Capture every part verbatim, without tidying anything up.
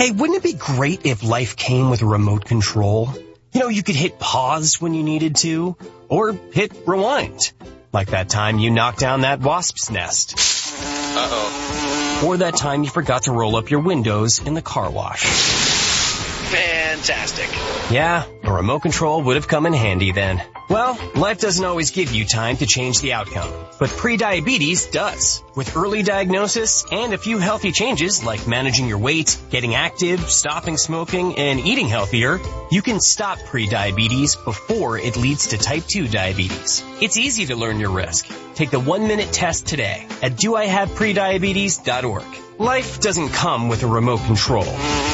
Hey, wouldn't it be great if life came with a remote control? You know, you could hit pause when you needed to, or hit rewind. Like that time you knocked down that wasp's nest. Uh-oh. Or that time you forgot to roll up your windows in the car wash. Fantastic. Yeah, a remote control would have come in handy then. Well, life doesn't always give you time to change the outcome, but prediabetes does. With early diagnosis and a few healthy changes like managing your weight, getting active, stopping smoking, and eating healthier, you can stop prediabetes before it leads to type two diabetes. It's easy to learn your risk. Take the one-minute test today at do I have prediabetes dot org. Life doesn't come with a remote control.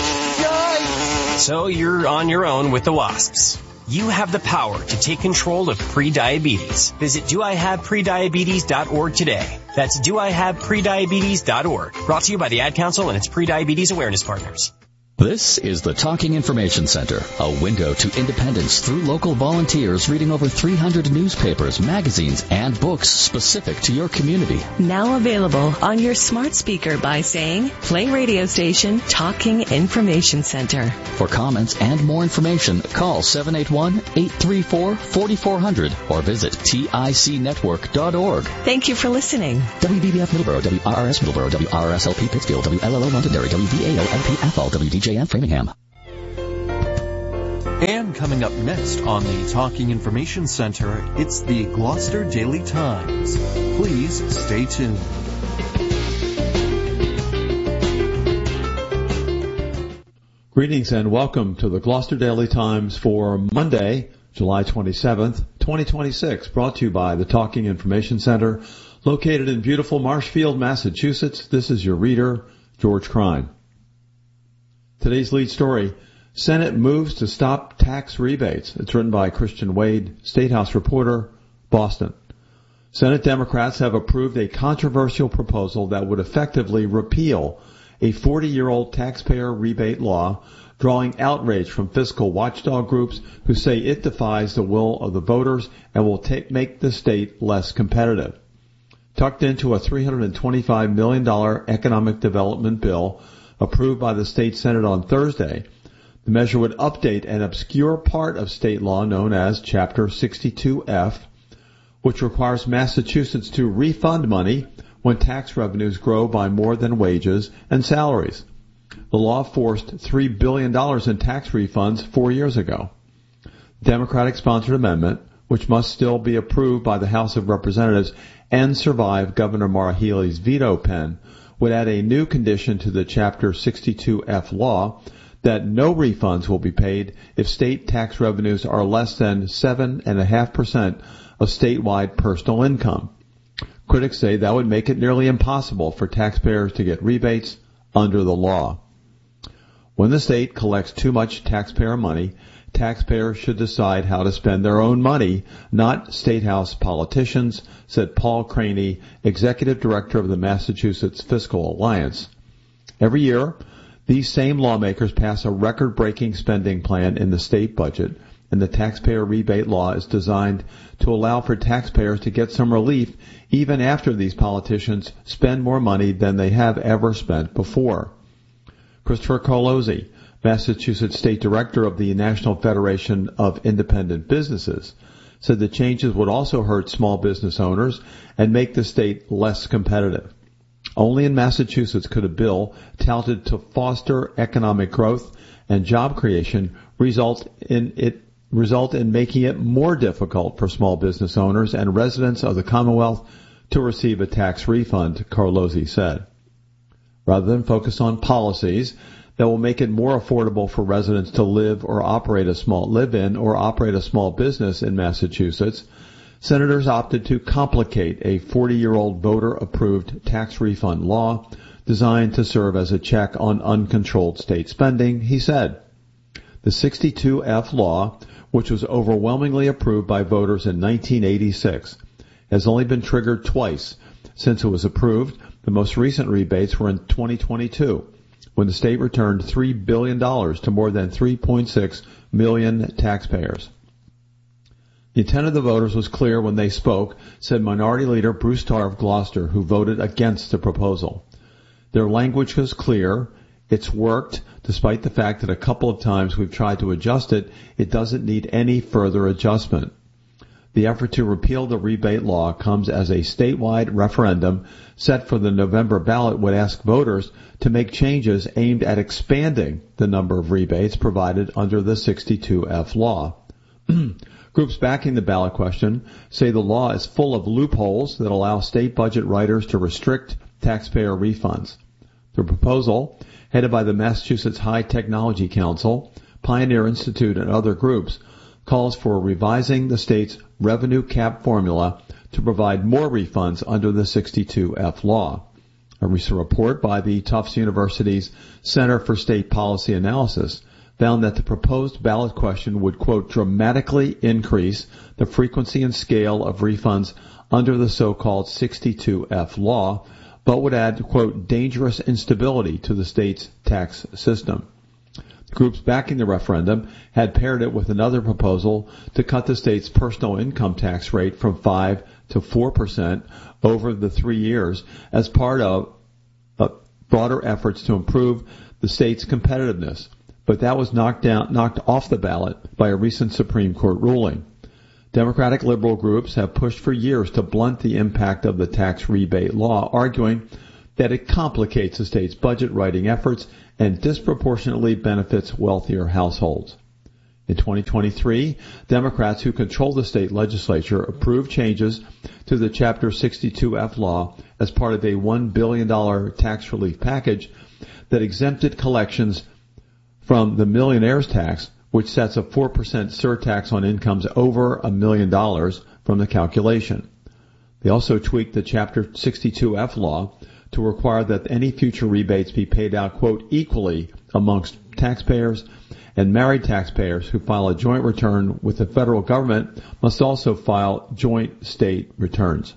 So you're on your own with the wasps. You have the power to take control of prediabetes. Visit do I have prediabetes dot org today. That's do I have prediabetes dot org. Brought to you by the Ad Council and its prediabetes awareness partners. This is the Talking Information Center, a window to independence through local volunteers reading over three hundred newspapers, magazines, and books specific to your community. Now available on your smart speaker by saying, play radio station Talking Information Center. For comments and more information, call seven eight one, eight three four, four four zero zero or visit tic network dot org. Thank you for listening. W B B F Middleborough, W R R S Middleborough, W R R S L P Pittsfield, W L L O Londonderry, W V A O L P F L, W D J N Framingham. And coming up next on the Talking Information Center, it's the Gloucester Daily Times. Please stay tuned. Greetings and welcome to the Gloucester Daily Times for Monday, July twenty-seventh, twenty twenty-six, brought to you by the Talking Information Center, located in beautiful Marshfield, Massachusetts. This is your reader, George Crine. Today's lead story, Senate moves to stop tax rebates. It's written by Christian Wade, State House reporter, Boston. Senate Democrats have approved a controversial proposal that would effectively repeal a forty-year-old taxpayer rebate law, drawing outrage from fiscal watchdog groups who say it defies the will of the voters and will take, make the state less competitive. Tucked into a three hundred twenty-five million dollars economic development bill approved by the state Senate on Thursday, the measure would update an obscure part of state law known as Chapter sixty-two F, which requires Massachusetts to refund money when tax revenues grow by more than wages and salaries. The law forced three billion dollars in tax refunds four years ago. The Democratic-sponsored amendment, which must still be approved by the House of Representatives and survive Governor Maura Healey's veto pen, would add a new condition to the Chapter sixty-two F law that no refunds will be paid if state tax revenues are less than seven point five percent of statewide personal income. Critics say that would make it nearly impossible for taxpayers to get rebates under the law. When the state collects too much taxpayer money, taxpayers should decide how to spend their own money, not State House politicians, said Paul Craney, executive director of the Massachusetts Fiscal Alliance. Every year, these same lawmakers pass a record-breaking spending plan in the state budget, and the taxpayer rebate law is designed to allow for taxpayers to get some relief even after these politicians spend more money than they have ever spent before. Christopher Carlozzi, Massachusetts State Director of the National Federation of Independent Businesses, said the changes would also hurt small business owners and make the state less competitive. Only in Massachusetts could a bill touted to foster economic growth and job creation result in it result in making it more difficult for small business owners and residents of the Commonwealth to receive a tax refund, Carlozzi said. Rather than focus on policies that will make it more affordable for residents to live or operate a small live in or operate a small business in Massachusetts, senators opted to complicate a forty-year-old voter-approved tax refund law designed to serve as a check on uncontrolled state spending, he said. The sixty-two F law, which was overwhelmingly approved by voters in nineteen eighty-six, has only been triggered twice since it was approved. The most recent rebates were in twenty twenty-two, when the state returned three billion dollars to more than three point six million taxpayers. The intent of the voters was clear when they spoke, said Minority Leader Bruce Tarr of Gloucester, who voted against the proposal. Their language was clear. It's worked, despite the fact that a couple of times we've tried to adjust it. It doesn't need any further adjustment. The effort to repeal the rebate law comes as a statewide referendum set for the November ballot would ask voters to make changes aimed at expanding the number of rebates provided under the sixty-two F law. Groups backing the ballot question say the law is full of loopholes that allow state budget writers to restrict taxpayer refunds. The proposal, headed by the Massachusetts High Technology Council, Pioneer Institute, and other groups, calls for revising the state's revenue cap formula to provide more refunds under the sixty-two F law. A recent report by the Tufts University's Center for State Policy Analysis found that the proposed ballot question would, quote, dramatically increase the frequency and scale of refunds under the so-called sixty-two F law, but would add, quote, dangerous instability to the state's tax system. The groups backing the referendum had paired it with another proposal to cut the state's personal income tax rate from five to four percent over the three years as part of uh, broader efforts to improve the state's competitiveness. But that was knocked down, knocked off the ballot by a recent Supreme Court ruling. Democratic liberal groups have pushed for years to blunt the impact of the tax rebate law, arguing that it complicates the state's budget writing efforts and disproportionately benefits wealthier households. In twenty twenty-three, Democrats who control the state legislature approved changes to the Chapter sixty-two F law as part of a one billion dollars tax relief package that exempted collections from the millionaire's tax, which sets a four percent surtax on incomes over a million dollars from the calculation. They also tweaked the Chapter sixty-two F law to require that any future rebates be paid out, quote, equally amongst taxpayers, and married taxpayers who file a joint return with the federal government must also file joint state returns.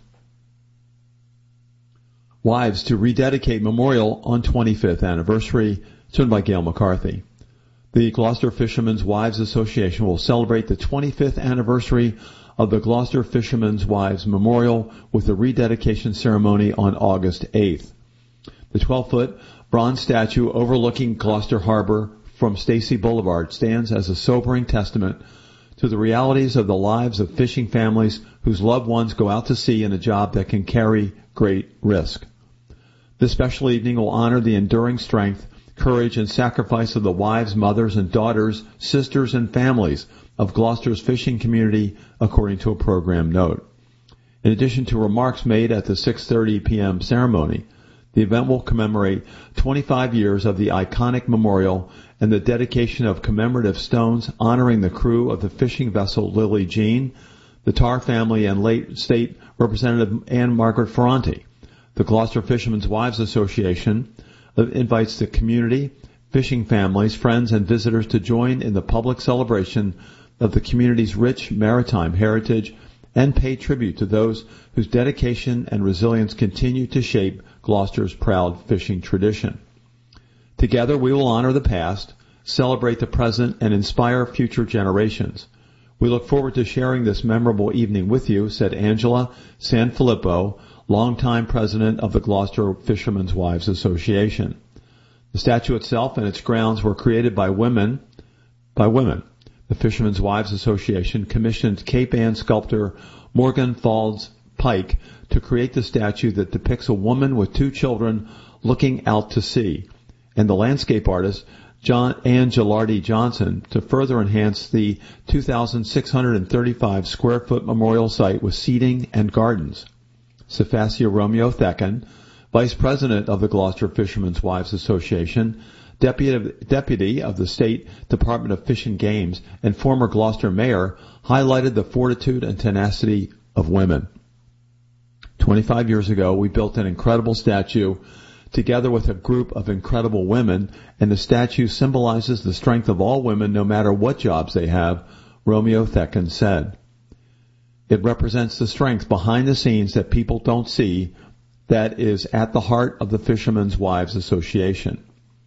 Wives to rededicate memorial on twenty-fifth anniversary, served by Gail McCarthy. The Gloucester Fishermen's Wives Association will celebrate the twenty-fifth anniversary of the Gloucester Fishermen's Wives Memorial with a rededication ceremony on August eighth. The twelve-foot bronze statue overlooking Gloucester Harbor from Stacy Boulevard stands as a sobering testament to the realities of the lives of fishing families whose loved ones go out to sea in a job that can carry great risk. This special evening will honor the enduring strength, courage, and sacrifice of the wives, mothers, and daughters, sisters, and families of Gloucester's fishing community, according to a program note. In addition to remarks made at the six thirty p.m. ceremony, the event will commemorate twenty-five years of the iconic memorial and the dedication of commemorative stones honoring the crew of the fishing vessel Lily Jean, the Tarr family, and late State Representative Anne Margaret Ferranti. The Gloucester Fishermen's Wives Association invites the community, fishing families, friends, and visitors to join in the public celebration of the community's rich maritime heritage and pay tribute to those whose dedication and resilience continue to shape Gloucester's proud fishing tradition. Together we will honor the past, celebrate the present, and inspire future generations. We look forward to sharing this memorable evening with you, said Angela Sanfilippo, longtime president of the Gloucester Fishermen's Wives Association. The statue itself and its grounds were created by women, by women. The Fishermen's Wives Association commissioned Cape Ann sculptor Morgan Falls Pike to create the statue that depicts a woman with two children looking out to sea, and the landscape artist John Ann Gilardi Johnson to further enhance the two thousand six hundred thirty-five square foot memorial site with seating and gardens. Cephasia Romeo Thekin, Vice President of the Gloucester Fishermen's Wives Association, Deputy, Deputy of the State Department of Fish and Games, and former Gloucester Mayor, highlighted the fortitude and tenacity of women. Twenty-five years ago, we built an incredible statue together with a group of incredible women, and the statue symbolizes the strength of all women no matter what jobs they have, Romeo Thekin said. It represents the strength behind the scenes that people don't see that is at the heart of the Fishermen's Wives Association.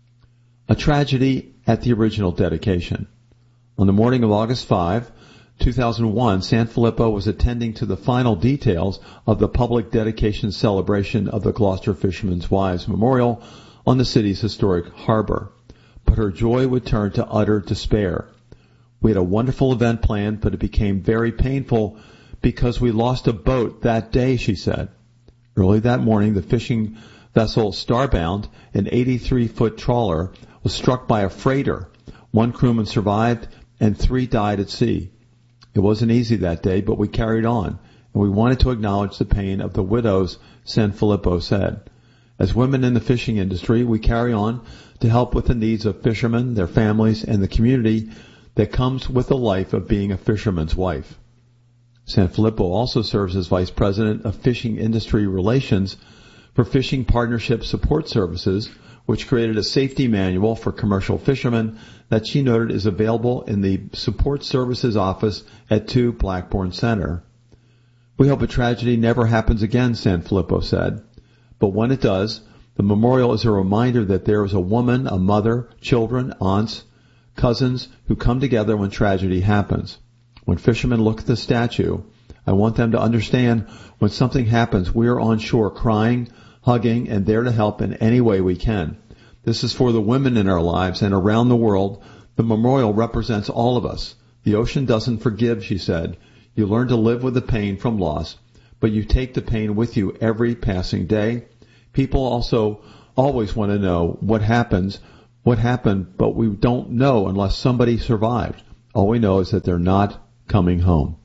A tragedy at the original dedication. On the morning of August fifth, two thousand one, Sanfilippo was attending to the final details of the public dedication celebration of the Gloucester Fishermen's Wives Memorial on the city's historic harbor. But her joy would turn to utter despair. We had a wonderful event planned, but it became very painful because we lost a boat that day, she said. Early that morning, the fishing vessel Starbound, an eighty-three foot trawler, was struck by a freighter. One crewman survived, and three died at sea. It wasn't easy that day, but we carried on, and we wanted to acknowledge the pain of the widows, Sanfilippo said. As women in the fishing industry, we carry on to help with the needs of fishermen, their families, and the community that comes with the life of being a fisherman's wife. Sanfilippo also serves as Vice President of Fishing Industry Relations for Fishing Partnership Support Services, which created a safety manual for commercial fishermen that she noted is available in the Support Services office at two Blackburn Center. We hope a tragedy never happens again, Sanfilippo said. But when it does, the memorial is a reminder that there is a woman, a mother, children, aunts, cousins who come together when tragedy happens. When fishermen look at the statue, I want them to understand when something happens, we are on shore crying, hugging, and there to help in any way we can. This is for the women in our lives and around the world. The memorial represents all of us. The ocean doesn't forgive, she said. You learn to live with the pain from loss, but you take the pain with you every passing day. People also always want to know what happens, what happened, but we don't know unless somebody survived. All we know is that they're not coming home.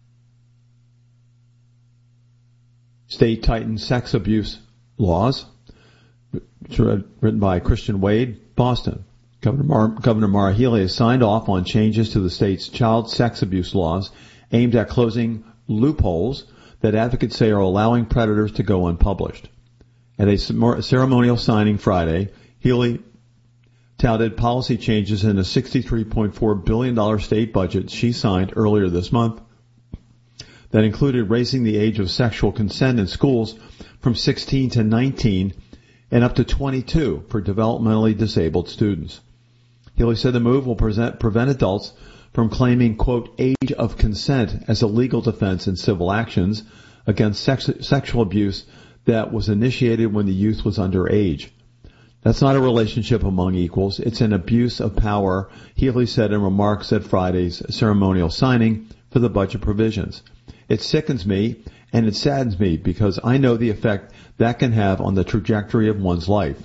State tightens sex abuse laws, written by Christian Wade, Boston. Governor, Mar- Governor Maura Healey has signed off on changes to the state's child sex abuse laws aimed at closing loopholes that advocates say are allowing predators to go unpublished. At a ceremonial signing Friday, Healey touted policy changes in a sixty-three point four billion dollars state budget she signed earlier this month that included raising the age of sexual consent in schools from sixteen to nineteen and up to twenty-two for developmentally disabled students. Healey said the move will present, prevent adults from claiming, quote, age of consent as a legal defense in civil actions against sex, sexual abuse that was initiated when the youth was underage. That's not a relationship among equals. It's an abuse of power, Healey said in remarks at Friday's ceremonial signing for the budget provisions. It sickens me and it saddens me because I know the effect that can have on the trajectory of one's life.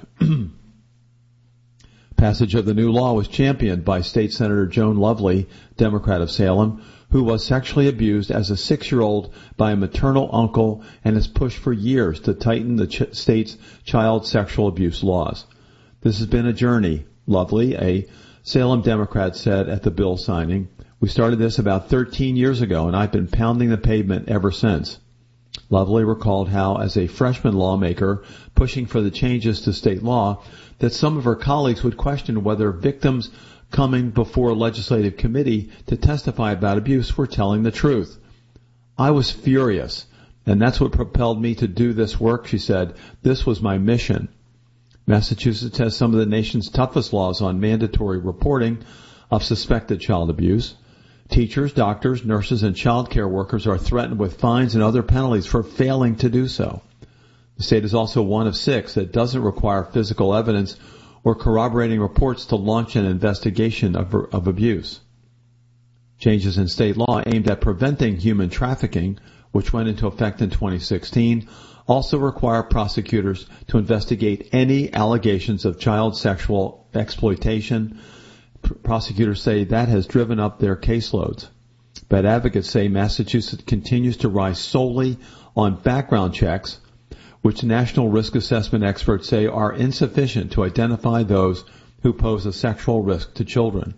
Passage of the new law was championed by State Senator Joan Lovely, Democrat of Salem, who was sexually abused as a six-year-old by a maternal uncle and has pushed for years to tighten the ch- state's child sexual abuse laws. This has been a journey, Lovely, a Salem Democrat, said at the bill signing. We started this about thirteen years ago, and I've been pounding the pavement ever since. Lovely recalled how, as a freshman lawmaker pushing for the changes to state law, that some of her colleagues would question whether victims coming before a legislative committee to testify about abuse were telling the truth. I was furious, and that's what propelled me to do this work, she said. This was my mission. Massachusetts has some of the nation's toughest laws on mandatory reporting of suspected child abuse. Teachers, doctors, nurses, and child care workers are threatened with fines and other penalties for failing to do so. The state is also one of six that doesn't require physical evidence or corroborating reports to launch an investigation of, of abuse. Changes in state law aimed at preventing human trafficking, which went into effect in twenty sixteen, also require prosecutors to investigate any allegations of child sexual exploitation. Prosecutors say that has driven up their caseloads. But advocates say Massachusetts continues to rise solely on background checks, which national risk assessment experts say are insufficient to identify those who pose a sexual risk to children.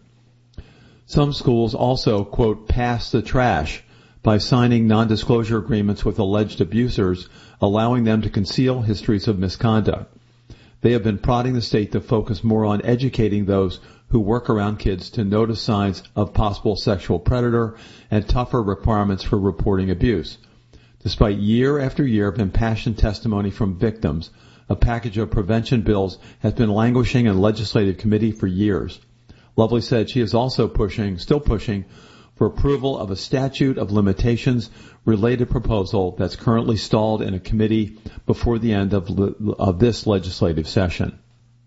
Some schools also, quote, pass the trash by signing non-disclosure agreements with alleged abusers, allowing them to conceal histories of misconduct. They have been prodding the state to focus more on educating those who work around kids to notice signs of possible sexual predator and tougher requirements for reporting abuse. Despite year after year of impassioned testimony from victims, a package of prevention bills has been languishing in legislative committee for years. Lovely said she is also pushing, still pushing, for approval of a statute of limitations related proposal that's currently stalled in a committee before the end of, of this legislative session.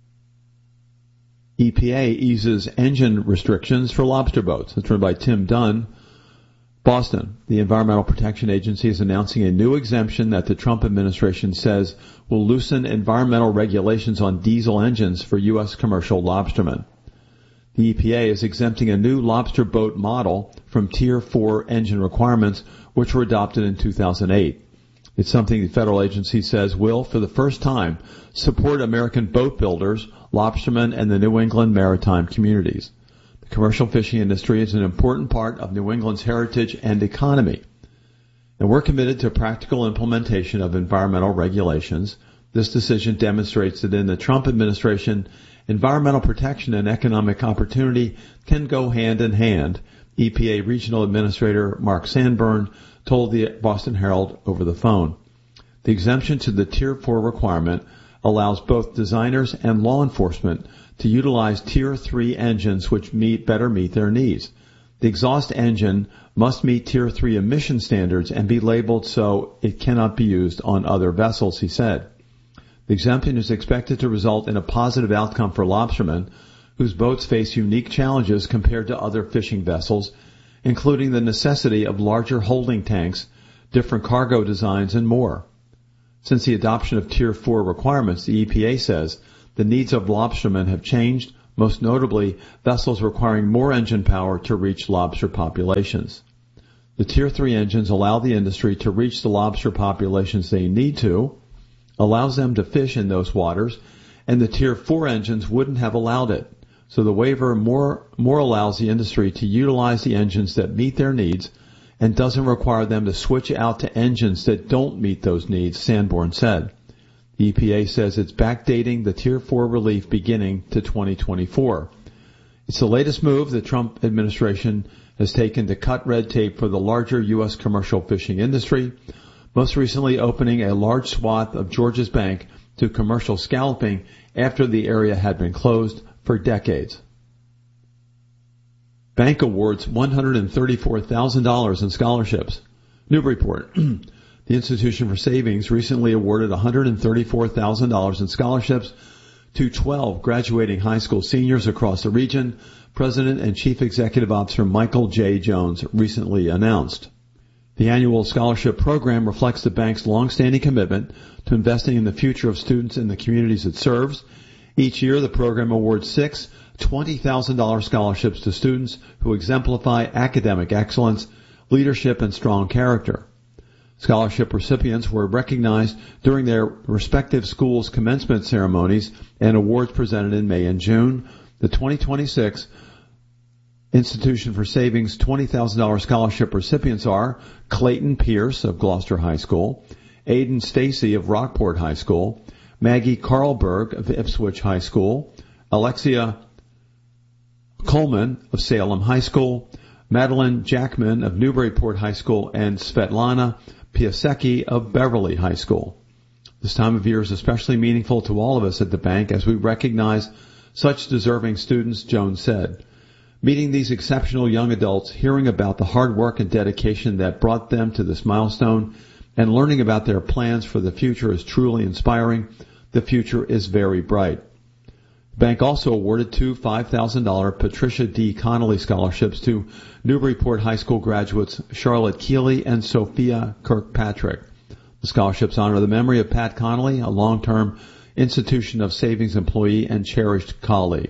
E P A eases engine restrictions for lobster boats. That's written by Tim Dunn. Boston, the Environmental Protection Agency is announcing a new exemption that the Trump administration says will loosen environmental regulations on diesel engines for U S commercial lobstermen. The E P A is exempting a new lobster boat model from Tier four engine requirements, which were adopted in two thousand eight. It's something the federal agency says will, for the first time, support American boat builders, lobstermen, and the New England maritime communities. The commercial fishing industry is an important part of New England's heritage and economy. And we're committed to practical implementation of environmental regulations. This decision demonstrates that in the Trump administration, environmental protection and economic opportunity can go hand in hand, E P A Regional Administrator Mark Sanborn told the Boston Herald over the phone. The exemption to the Tier four requirement allows both designers and law enforcement to utilize Tier three engines which meet better meet their needs. The exhaust engine must meet Tier three emission standards and be labeled so it cannot be used on other vessels, he said. The exemption is expected to result in a positive outcome for lobstermen whose boats face unique challenges compared to other fishing vessels, including the necessity of larger holding tanks, different cargo designs, and more. Since the adoption of Tier four requirements, the E P A says the needs of lobstermen have changed, most notably vessels requiring more engine power to reach lobster populations. The Tier three engines allow the industry to reach the lobster populations they need to, allows them to fish in those waters, and the Tier four engines wouldn't have allowed it. So the waiver more, more allows the industry to utilize the engines that meet their needs and doesn't require them to switch out to engines that don't meet those needs, Sanborn said. The E P A says it's backdating the Tier four relief beginning to twenty twenty-four. It's the latest move the Trump administration has taken to cut red tape for the larger U S commercial fishing industry, most recently opening a large swath of Georgia's bank to commercial scalloping after the area had been closed for decades. Bank awards one hundred thirty-four thousand dollars in scholarships. Newburyport. The Institution for Savings recently awarded one hundred thirty-four thousand dollars in scholarships to twelve graduating high school seniors across the region, President and Chief Executive Officer Michael J. Jones recently announced. The annual scholarship program reflects the bank's long-standing commitment to investing in the future of students in the communities it serves. Each year, the program awards six twenty thousand dollars scholarships to students who exemplify academic excellence, leadership, and strong character. Scholarship recipients were recognized during their respective schools' commencement ceremonies and awards presented in May and June. The twenty twenty-six Institution for Savings twenty thousand dollars scholarship recipients are Clayton Pierce of Gloucester High School, Aiden Stacy of Rockport High School, Maggie Carlberg of Ipswich High School, Alexia Coleman of Salem High School, Madeline Jackman of Newburyport High School, and Svetlana Piasecki of Beverly High School. This time of year is especially meaningful to all of us at the bank as we recognize such deserving students, Jones said. Meeting these exceptional young adults, hearing about the hard work and dedication that brought them to this milestone, and learning about their plans for the future is truly inspiring. The future is very bright. The bank also awarded two five thousand dollars Patricia D. Connolly scholarships to Newburyport High School graduates Charlotte Keeley and Sophia Kirkpatrick. The scholarships honor the memory of Pat Connolly, a long-term Institution of Savings employee and cherished colleague.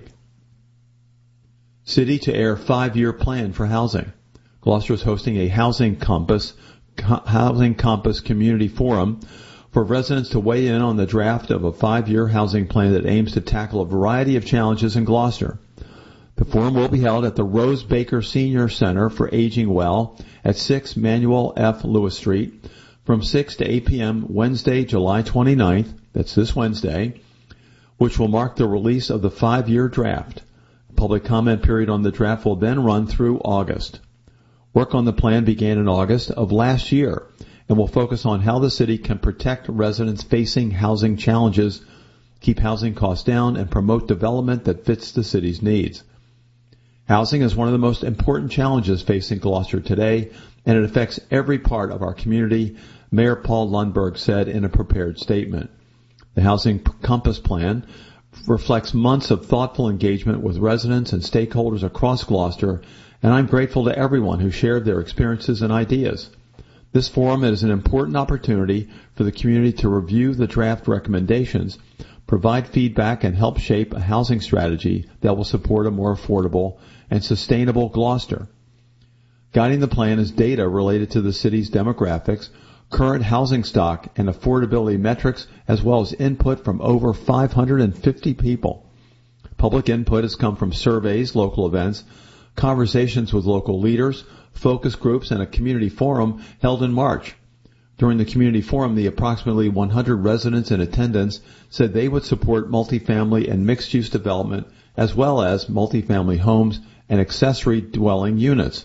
City to air five-year plan for housing. Gloucester is hosting a Housing Compass, Housing Compass Community Forum for residents to weigh in on the draft of a five-year housing plan that aims to tackle a variety of challenges in Gloucester. The forum will be held at the Rose Baker Senior Center for Aging Well at six Manuel F. Lewis Street from six to eight p.m. Wednesday, July twenty-ninth, that's this Wednesday, which will mark the release of the five-year draft. Public comment period on the draft will then run through August. Work on the plan began in August of last year and will focus on how the city can protect residents facing housing challenges, keep housing costs down, and promote development that fits the city's needs. Housing is one of the most important challenges facing Gloucester today, and it affects every part of our community, Mayor Paul Lundberg said in a prepared statement. The Housing Compass Plan reflects months of thoughtful engagement with residents and stakeholders across Gloucester, and I'm grateful to everyone who shared their experiences and ideas. This forum is an important opportunity for the community to review the draft recommendations, provide feedback, and help shape a housing strategy that will support a more affordable and sustainable Gloucester. Guiding the plan is data related to the city's demographics, current housing stock, and affordability metrics, as well as input from over five hundred fifty people. Public input has come from surveys, local events, conversations with local leaders, focus groups, and a community forum held in March. During the community forum, the approximately one hundred residents in attendance said they would support multifamily and mixed-use development, as well as multifamily homes and accessory dwelling units.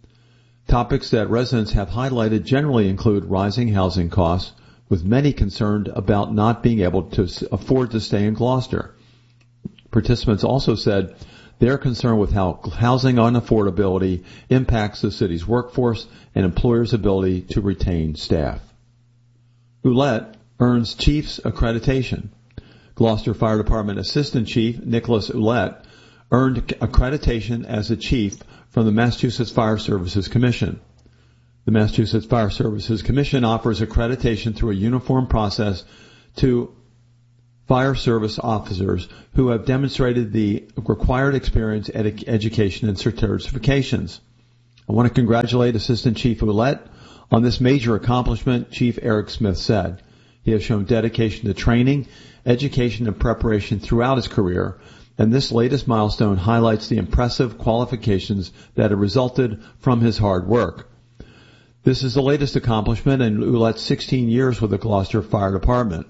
Topics that residents have highlighted generally include rising housing costs, with many concerned about not being able to afford to stay in Gloucester. Participants also said they're concerned with how housing unaffordability impacts the city's workforce and employers' ability to retain staff. Ouellette earns Chief's accreditation. Gloucester Fire Department Assistant Chief Nicholas Ouellette earned accreditation as a chief from the Massachusetts Fire Services Commission. The Massachusetts Fire Services Commission offers accreditation through a uniform process to fire service officers who have demonstrated the required experience, ed- education, and certifications. I want to congratulate Assistant Chief Ouellette on this major accomplishment, Chief Eric Smith said. He has shown dedication to training, education, and preparation throughout his career, and this latest milestone highlights the impressive qualifications that have resulted from his hard work. This is the latest accomplishment in Ouellette's sixteen years with the Gloucester Fire Department.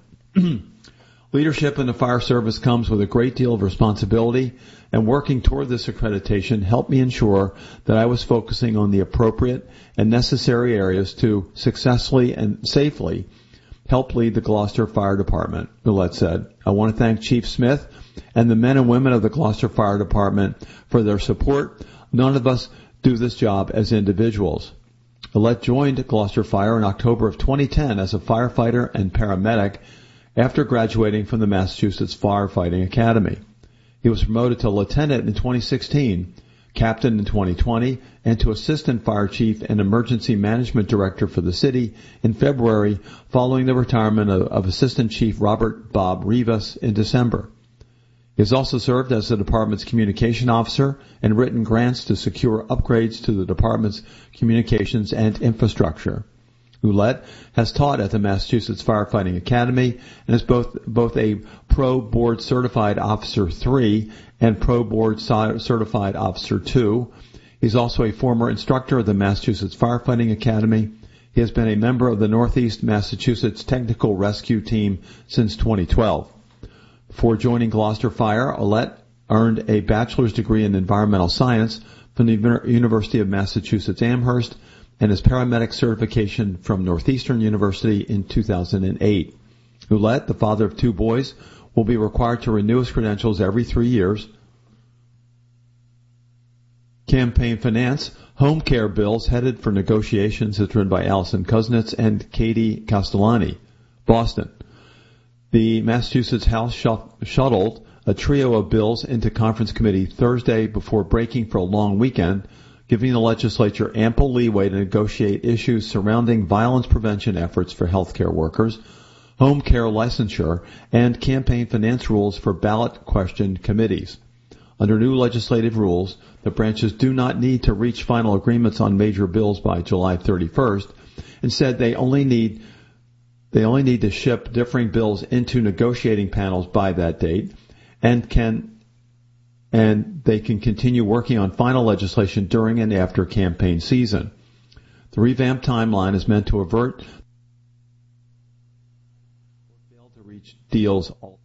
Leadership in the fire service comes with a great deal of responsibility, and working toward this accreditation helped me ensure that I was focusing on the appropriate and necessary areas to successfully and safely help lead the Gloucester Fire Department, Ouellette said. I want to thank Chief Smith and the men and women of the Gloucester Fire Department for their support. None of us do this job as individuals. Ouellette joined Gloucester Fire in October of twenty ten as a firefighter and paramedic after graduating from the Massachusetts Firefighting Academy. He was promoted to lieutenant in twenty sixteen, captain in twenty twenty, and to assistant fire chief and emergency management director for the city in February, following the retirement of, of assistant chief Robert Bob Rivas in December. He has also served as the department's communication officer and written grants to secure upgrades to the department's communications and infrastructure. Ouellette has taught at the Massachusetts Firefighting Academy and is both both a Pro Board Certified Officer three and Pro Board Certified Officer two. He's also a former instructor of the Massachusetts Firefighting Academy. He has been a member of the Northeast Massachusetts Technical Rescue Team since twenty twelve. Before joining Gloucester Fire, Ouellette earned a bachelor's degree in environmental science from the University of Massachusetts Amherst and his paramedic certification from Northeastern University in two thousand eight. Ouellette, the father of two boys, will be required to renew his credentials every three years. Campaign Finance, home care bills headed for negotiations is written by Allison Kuznets and Katie Castellani. Boston. The Massachusetts House shuttled a trio of bills into conference committee Thursday before breaking for a long weekend, giving the legislature ample leeway to negotiate issues surrounding violence prevention efforts for healthcare workers, home care licensure, and campaign finance rules for ballot question committees. Under new legislative rules, the branches do not need to reach final agreements on major bills by July thirty-first. Instead, they only need they only need to ship differing bills into negotiating panels by that date, and can and they can continue working on final legislation during and after campaign season. The revamped timeline is meant to avert fail to reach deals all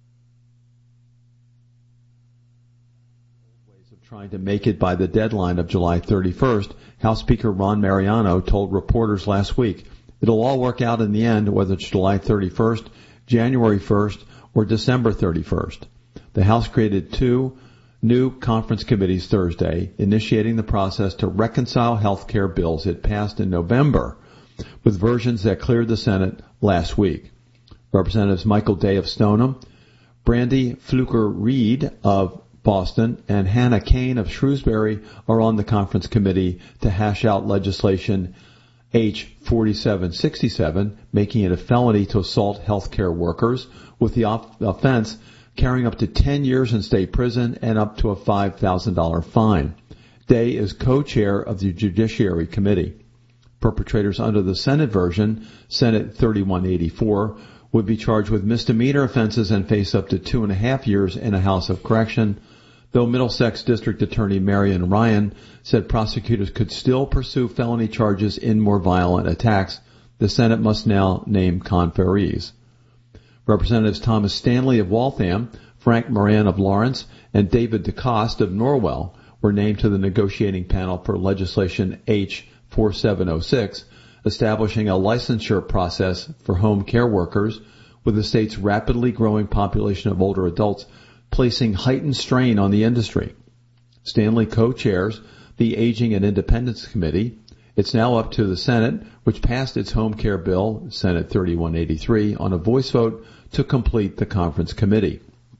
ways of trying to make it by the deadline of July thirty-first, House Speaker Ron Mariano told reporters last week. It'll all work out in the end, whether it's July thirty-first, January first, or December thirty-first. The House created two new conference committees Thursday, initiating the process to reconcile health care bills it passed in November with versions that cleared the Senate last week. Representatives Michael Day of Stoneham, Brandy Fluker-Reed of Boston and Hannah Kane of Shrewsbury are on the conference committee to hash out legislation H forty-seven sixty-seven, making it a felony to assault healthcare workers, with the offense carrying up to ten years in state prison and up to a five thousand dollars fine. Day is co-chair of the Judiciary Committee. Perpetrators under the Senate version, Senate thirty-one eighty-four, would be charged with misdemeanor offenses and face up to two and a half years in a House of Correction, though Middlesex District Attorney Marion Ryan said prosecutors could still pursue felony charges in more violent attacks. The Senate must now name conferees. Representatives Thomas Stanley of Waltham, Frank Moran of Lawrence, and David DeCoste of Norwell were named to the negotiating panel for legislation H forty-seven oh six, establishing a licensure process for home care workers, with the state's rapidly growing population of older adults placing heightened strain on the industry. Stanley co-chairs the Aging and Independence Committee. It's now up to the Senate, which passed its home care bill, Senate thirty-one eighty-three, on a voice vote to complete the conference committee.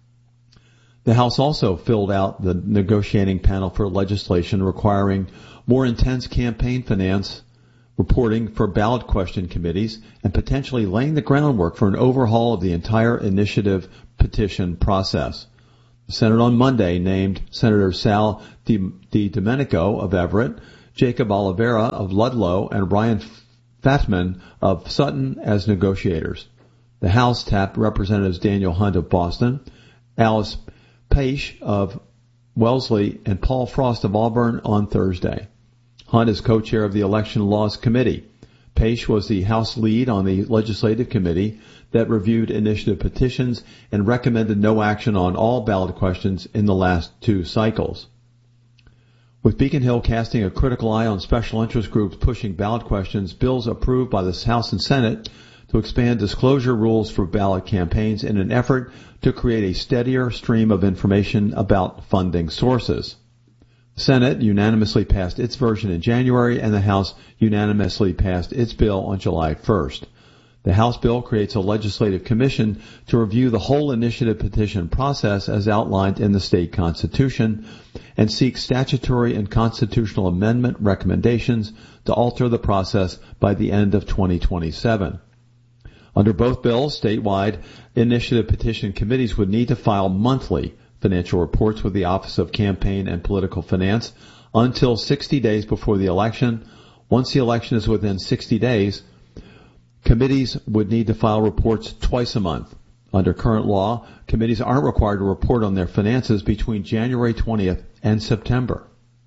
The House also filled out the negotiating panel for legislation requiring more intense campaign finance reporting for ballot question committees and potentially laying the groundwork for an overhaul of the entire initiative petition process. The Senate on Monday named Senator Sal DiDomenico of Everett, Jacob Oliveira of Ludlow, and Brian Fatman of Sutton as negotiators. The House tapped Representatives Daniel Hunt of Boston, Alice Paish of Wellesley, and Paul Frost of Auburn on Thursday. Hunt is co-chair of the Election Laws Committee. Paish was the House lead on the Legislative Committee that reviewed initiative petitions and recommended no action on all ballot questions in the last two cycles. With Beacon Hill casting a critical eye on special interest groups pushing ballot questions, bills approved by the House and Senate to expand disclosure rules for ballot campaigns in an effort to create a steadier stream of information about funding sources. The Senate unanimously passed its version in January, and the House unanimously passed its bill on July first. The House bill creates a legislative commission to review the whole initiative petition process as outlined in the state constitution and seeks statutory and constitutional amendment recommendations to alter the process by the end of twenty twenty-seven. Under both bills, statewide initiative petition committees would need to file monthly financial reports with the Office of Campaign and Political Finance until sixty days before the election. Once the election is within sixty days, committees would need to file reports twice a month. Under current law, committees aren't required to report on their finances between January twentieth and September.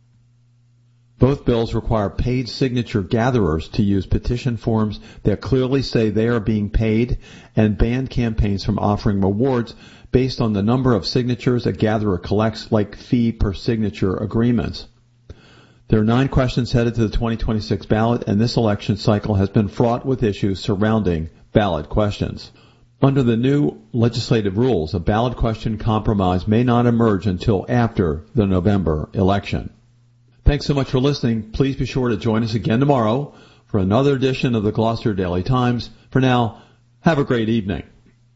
Both bills require paid signature gatherers to use petition forms that clearly say they are being paid and ban campaigns from offering rewards based on the number of signatures a gatherer collects, like fee per signature agreements. There are nine questions headed to the twenty twenty-six ballot, and this election cycle has been fraught with issues surrounding ballot questions. Under the new legislative rules, a ballot question compromise may not emerge until after the November election. Thanks so much for listening. Please be sure to join us again tomorrow for another edition of the Gloucester Daily Times. For now, have a great evening.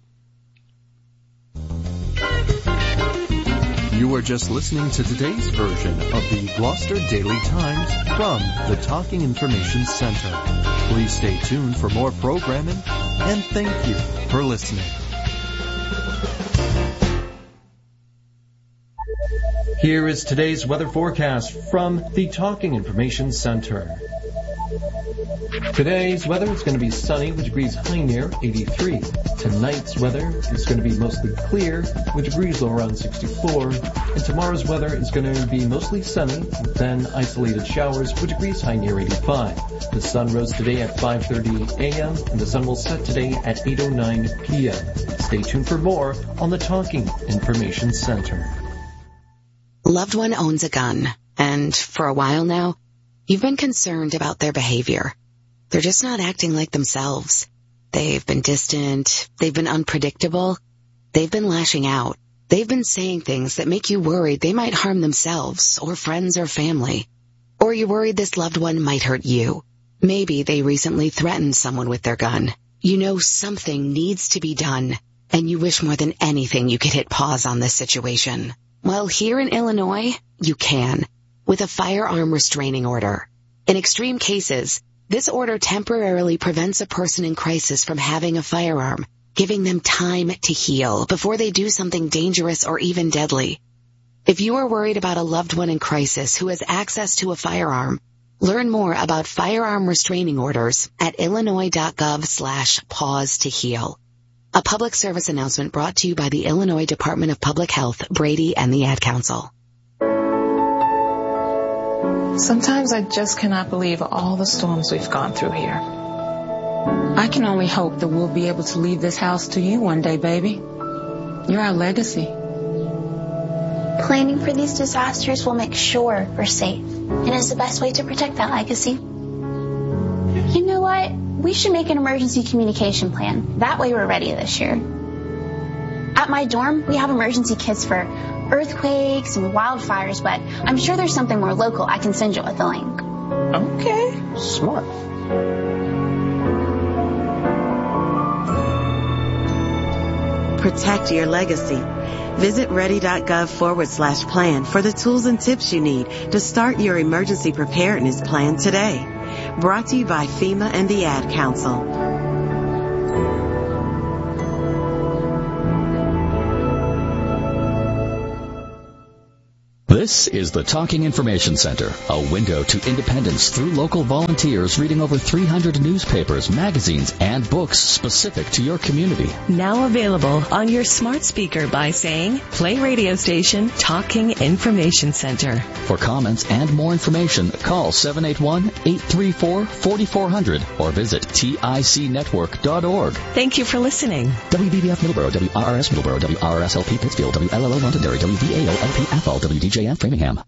You are just listening to today's version of the Gloucester Daily Times from the Talking Information Center. Please stay tuned for more programming, and thank you for listening. Here is today's weather forecast from the Talking Information Center. Today's weather is going to be sunny with degrees high near eighty-three. Tonight's weather is going to be mostly clear with degrees low around sixty-four. And tomorrow's weather is going to be mostly sunny, then isolated showers with degrees high near eighty-five. The sun rose today at five thirty a.m. and the sun will set today at eight oh nine p.m. Stay tuned for more on the Talking Information Center. Loved one owns a gun, and for a while now, you've been concerned about their behavior. They're just not acting like themselves. They've been distant, they've been unpredictable, they've been lashing out. They've been saying things that make you worried they might harm themselves or friends or family. Or you're worried this loved one might hurt you. Maybe they recently threatened someone with their gun. You know something needs to be done. and you wish more than anything you could hit pause on this situation. Well, here in Illinois, you can, with a firearm restraining order. In extreme cases, this order temporarily prevents a person in crisis from having a firearm, giving them time to heal before they do something dangerous or even deadly. If you are worried about a loved one in crisis who has access to a firearm, learn more about firearm restraining orders at illinois.gov slash pause to heal. A public service announcement brought to you by the Illinois Department of Public Health, Brady, and the Ad Council. Sometimes I just cannot believe all the storms we've gone through here. I can only hope that we'll be able to leave this house to you one day, baby. You're our legacy. Planning for these disasters will make sure we're safe, and is the best way to protect that legacy. You know what? We should make an emergency communication plan. That way we're ready this year. At my dorm, we have emergency kits for earthquakes and wildfires, but I'm sure there's something more local I can send you with a link. Okay. Smart. Protect your legacy. Visit ready.gov forward slash plan for the tools and tips you need to start your emergency preparedness plan today. Brought to you by FEMA and the Ad Council. This is the Talking Information Center, a window to independence through local volunteers reading over three hundred newspapers, magazines, and books specific to your community. Now available on your smart speaker by saying, play radio station Talking Information Center. For comments and more information, call seven eight one, eight three four, four four zero zero or visit tic network dot org. Thank you for listening. W B B F Middleborough, W R R S Middleborough, W R R S L P Pittsfield, W L L O Londonderry, W V A O L P Athol, W D J M Framingham.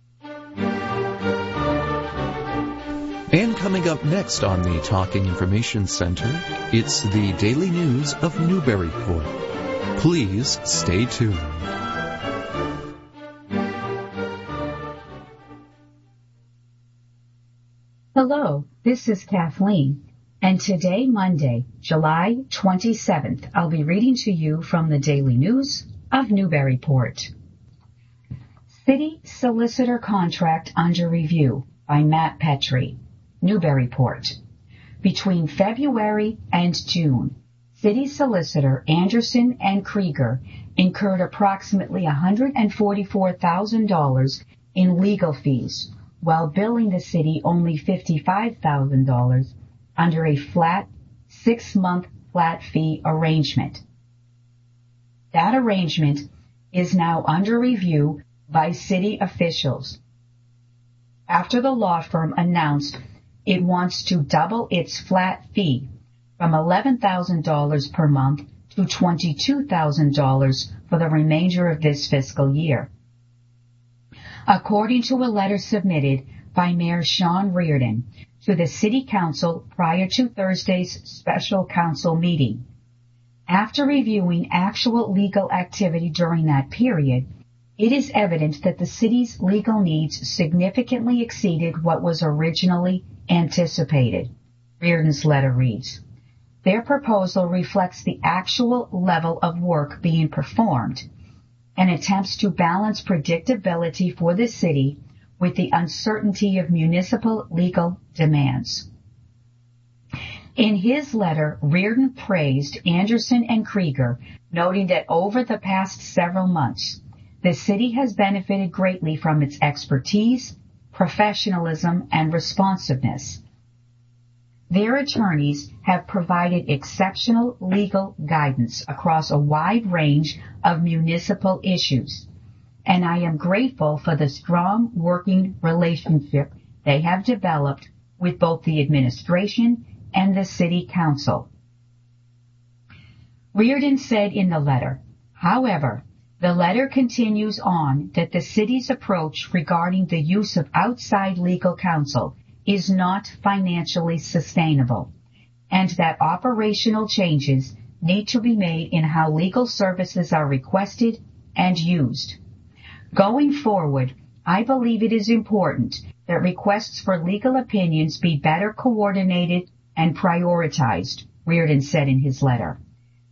And coming up next on the Talking Information Center, it's the Daily News of Newburyport. Please stay tuned. Hello, this is Kathleen, and today, Monday, July twenty-seventh, I'll be reading to you from the Daily News of Newburyport. City Solicitor Contract Under Review by Matt Petrie, Newburyport. Between February and June, City Solicitor Anderson and Krieger incurred approximately one hundred forty-four thousand dollars in legal fees, while billing the city only fifty-five thousand dollars under a flat, six-month flat fee arrangement. That arrangement is now under review by city officials, after the law firm announced it wants to double its flat fee from eleven thousand dollars per month to twenty-two thousand dollars for the remainder of this fiscal year. According to a letter submitted by Mayor Sean Reardon to the City Council prior to Thursday's special council meeting, after reviewing actual legal activity during that period, it is evident that the city's legal needs significantly exceeded what was originally anticipated. Reardon's letter reads, their proposal reflects the actual level of work being performed and attempts to balance predictability for the city with the uncertainty of municipal legal demands. In his letter, Reardon praised Anderson and Krieger, noting that over the past several months, the city has benefited greatly from its expertise, professionalism, and responsiveness. Their attorneys have provided exceptional legal guidance across a wide range of municipal issues, and I am grateful for the strong working relationship they have developed with both the administration and the city council. Reardon said in the letter, however, the letter continues on that the city's approach regarding the use of outside legal counsel is not financially sustainable, and that operational changes need to be made in how legal services are requested and used. Going forward, I believe it is important that requests for legal opinions be better coordinated and prioritized, Reardon said in his letter.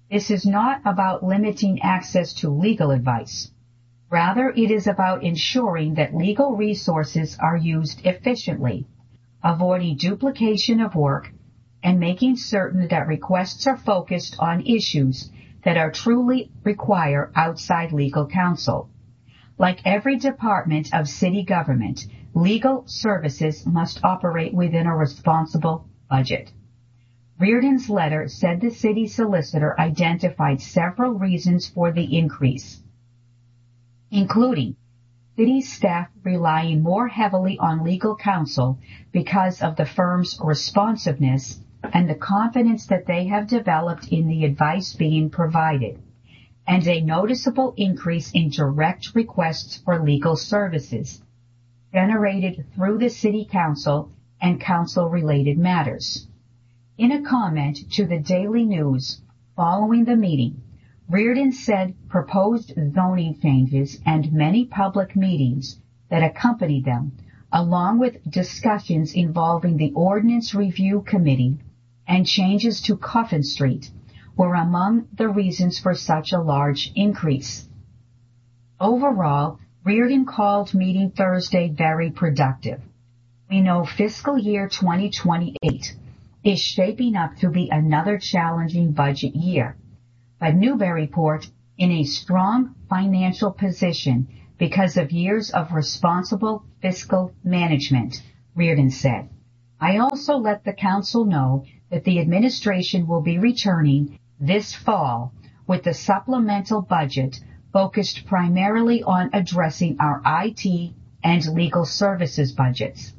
This is not about limiting access to legal advice. Rather, it is about ensuring that legal resources are used efficiently, avoiding duplication of work, and making certain that requests are focused on issues that are truly require outside legal counsel. Like every department of city government, legal services must operate within a responsible budget. Reardon's letter said the city solicitor identified several reasons for the increase, including city staff relying more heavily on legal counsel because of the firm's responsiveness and the confidence that they have developed in the advice being provided, and a noticeable increase in direct requests for legal services generated through the city council and council-related matters. In a comment to the Daily News following the meeting, Reardon said proposed zoning changes and many public meetings that accompanied them, along with discussions involving the Ordinance Review Committee and changes to Coffin Street, were among the reasons for such a large increase. Overall, Reardon called meeting Thursday very productive. We know fiscal year twenty twenty-eight is shaping up to be another challenging budget year, but Newburyport in a strong financial position because of years of responsible fiscal management, Reardon said. I also let the council know that the administration will be returning this fall with the supplemental budget focused primarily on addressing our I T and legal services budgets.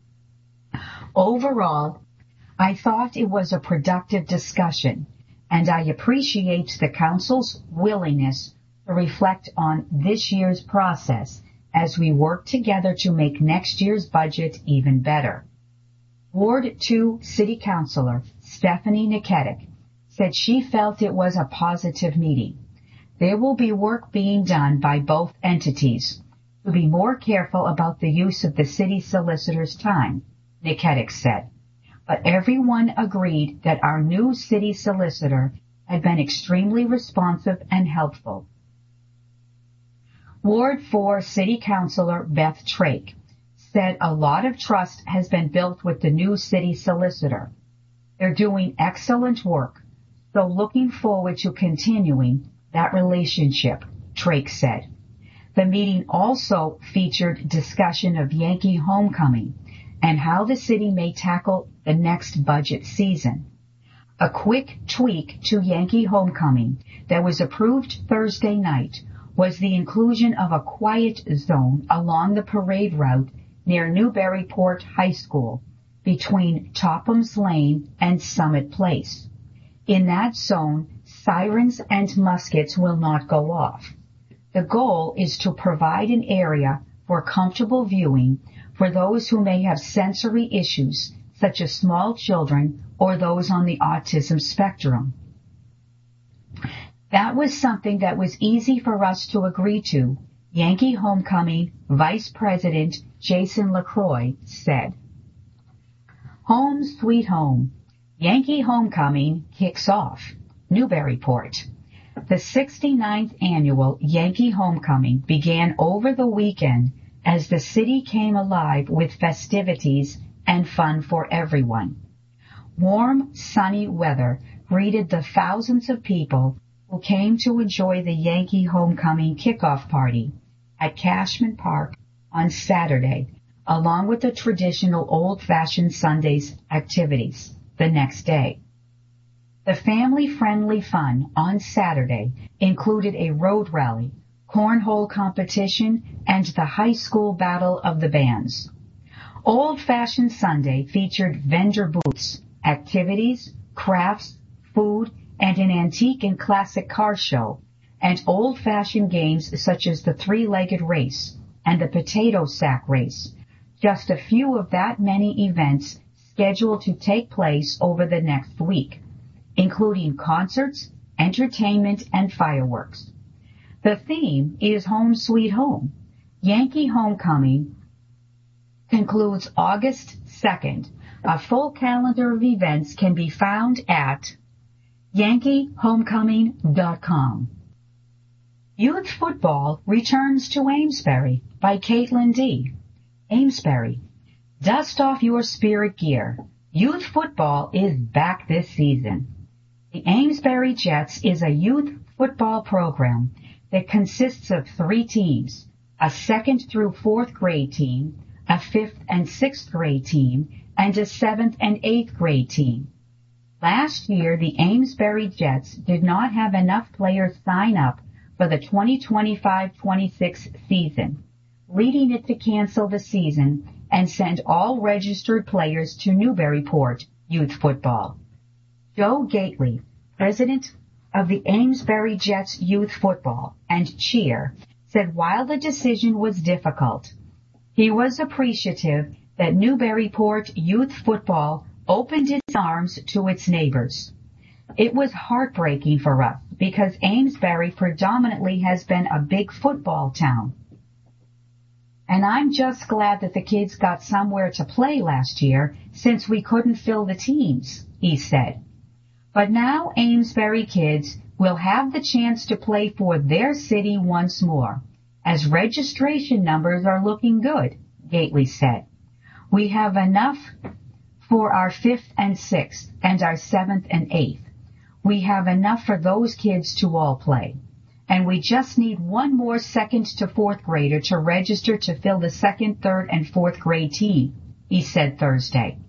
Overall, I thought it was a productive discussion, and I appreciate the council's willingness to reflect on this year's process as we work together to make next year's budget even better. Ward two City Councilor Stephanie Niketic said she felt it was a positive meeting. There will be work being done by both entities to be more careful about the use of the city solicitor's time, Niketic said. But everyone agreed that our new city solicitor had been extremely responsive and helpful. Ward four City Councilor Beth Trake said a lot of trust has been built with the new city solicitor. They're doing excellent work, so looking forward to continuing that relationship, Trake said. The meeting also featured discussion of Yankee homecoming and how the city may tackle the next budget season. A quick tweak to Yankee homecoming that was approved Thursday night was the inclusion of a quiet zone along the parade route near Newburyport High School between Topham's Lane and Summit Place. In that zone, sirens and muskets will not go off. The goal is to provide an area for comfortable viewing for those who may have sensory issues, such as small children or those on the autism spectrum. That was something that was easy for us to agree to, Yankee Homecoming Vice President Jason LaCroix said. Home sweet home. Yankee Homecoming kicks off. Newburyport. The sixty-ninth annual Yankee Homecoming began over the weekend as the city came alive with festivities and fun for everyone. Warm, sunny weather greeted the thousands of people who came to enjoy the Yankee Homecoming kickoff party at Cashman Park on Saturday, along with the traditional old-fashioned Sundays activities the next day. The family-friendly fun on Saturday included a road rally, cornhole competition, and the high school battle of the bands. Old-fashioned Sunday featured vendor booths, activities, crafts, food, and an antique and classic car show, and old-fashioned games such as the three-legged race and the potato sack race, just a few of that many events scheduled to take place over the next week, including concerts, entertainment, and fireworks. The theme is Home Sweet Home. Yankee Homecoming concludes August second. A full calendar of events can be found at Yankee Homecoming dot com. Youth Football Returns to Amesbury by Caitlin D. Amesbury. Dust off your spirit gear. Youth football is back this season. The Amesbury Jets is a youth football program that consists of three teams, a second through fourth grade team, a fifth and sixth grade team, and a seventh and eighth grade team. Last year, the Amesbury Jets did not have enough players sign up for the twenty twenty-five twenty-six season, leading it to cancel the season and send all registered players to Newburyport Youth Football. Joe Gately, president of the Amesbury Jets Youth Football and cheer, said while the decision was difficult, he was appreciative that Newburyport Youth Football opened its arms to its neighbors. It was heartbreaking for us because Amesbury predominantly has been a big football town. And I'm just glad that the kids got somewhere to play last year since we couldn't fill the teams, he said. But now Amesbury kids will have the chance to play for their city once more, as registration numbers are looking good, Gately said. We have enough for our fifth and sixth and our seventh and eighth. We have enough for those kids to all play. And we just need one more second to fourth grader to register to fill the second, third, and fourth grade team, he said Thursday.